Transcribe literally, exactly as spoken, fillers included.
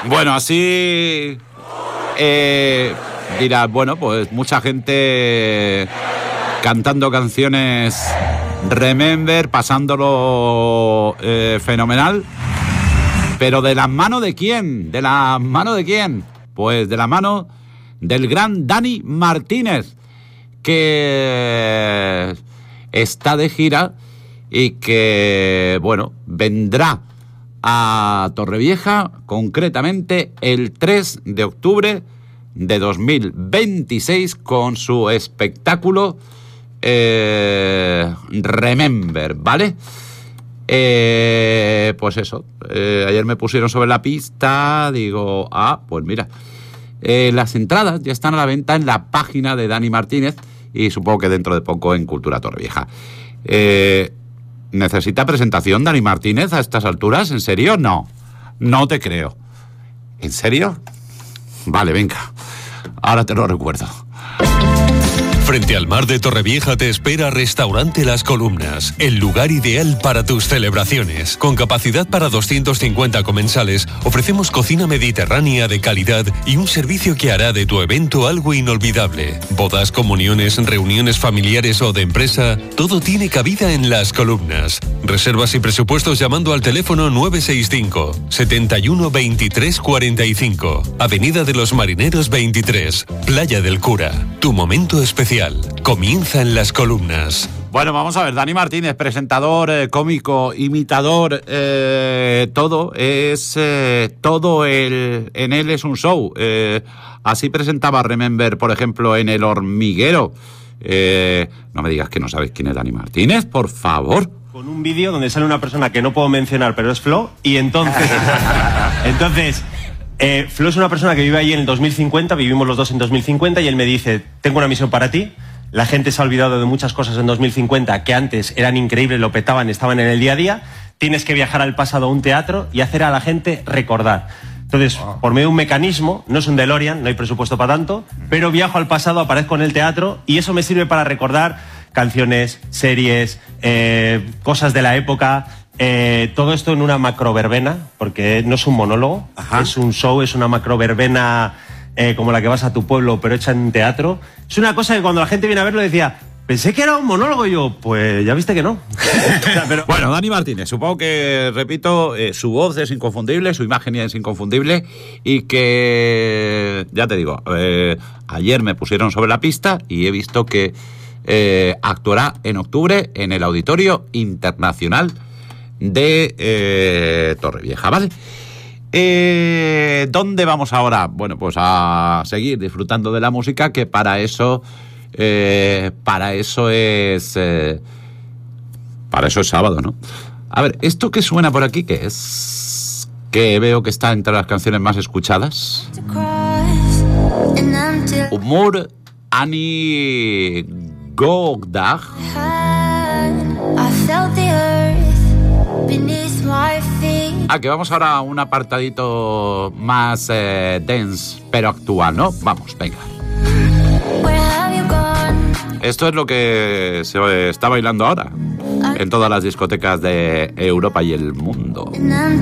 Bueno, así eh, dirás, bueno, pues mucha gente cantando canciones Remember, pasándolo eh, fenomenal. Pero ¿de las manos de quién? ¿De las manos de quién? Pues de la mano del gran Dani Martínez, que está de gira y que, bueno, vendrá a Torrevieja, concretamente el tres de octubre de dos mil veintiséis, con su espectáculo eh, Remember, ¿vale? Eh, pues eso, eh, ayer me pusieron sobre la pista, digo, ah, pues mira, eh, las entradas ya están a la venta en la página de Dani Martínez y supongo que dentro de poco en Cultura Torrevieja. Eh, ¿Necesita presentación Dani Martínez a estas alturas? ¿En serio? No, no te creo. ¿En serio? Vale, venga, ahora te lo recuerdo. Frente al mar de Torrevieja te espera Restaurante Las Columnas, el lugar ideal para tus celebraciones. Con capacidad para doscientos cincuenta comensales, ofrecemos cocina mediterránea de calidad y un servicio que hará de tu evento algo inolvidable. Bodas, comuniones, reuniones familiares o de empresa, todo tiene cabida en Las Columnas. Reservas y presupuestos llamando al teléfono nueve seis cinco, setenta y uno, veintitrés, cuarenta y cinco. Avenida de los Marineros veintitrés, Playa del Cura. Tu momento especial comienza en Las Columnas. Bueno, vamos a ver, Dani Martínez, presentador, eh, cómico, imitador, eh, todo es eh, todo el, en él es un show. Eh, así presentaba Remember, por ejemplo, en El Hormiguero. Eh, no me digas que no sabes quién es Dani Martínez, por favor. Con un vídeo donde sale una persona que no puedo mencionar, pero es Flo, y entonces... entonces... Eh, Flo es una persona que vive ahí en el dos mil cincuenta, vivimos los dos en dos mil cincuenta, y él me dice, tengo una misión para ti. La gente se ha olvidado de muchas cosas en dos mil cincuenta que antes eran increíbles, lo petaban, estaban en el día a día. Tienes que viajar al pasado a un teatro y hacer a la gente recordar. Entonces, por medio de un mecanismo, no es un DeLorean, no hay presupuesto para tanto, pero viajo al pasado, aparezco en el teatro y eso me sirve para recordar canciones, series, eh, cosas de la época... Eh, todo esto en una macroverbena, porque no es un monólogo, Ajá. es un show, es una macroverbena eh, como la que vas a tu pueblo, pero hecha en teatro. Es una cosa que cuando la gente viene a verlo decía, pensé que era un monólogo, y yo, pues ya viste que no. O sea, pero... Bueno, Dani Martínez, supongo que, repito, eh, su voz es inconfundible, su imagen es inconfundible, y que, ya te digo, eh, ayer me pusieron sobre la pista y he visto que eh, actuará en octubre en el Auditorio Internacional de eh, Torrevieja, ¿vale? Eh, ¿Dónde vamos ahora? Bueno, pues a seguir disfrutando de la música, que para eso eh, para eso es eh, para eso es sábado, ¿no? A ver, esto que suena por aquí, ¿qué es? Que veo que está entre las canciones más escuchadas. Humor Annie Gogdag. Ah, que vamos ahora a un apartadito más eh, dance, pero actual, ¿no? Vamos, venga. Esto es lo que se está bailando ahora en todas las discotecas de Europa y el mundo.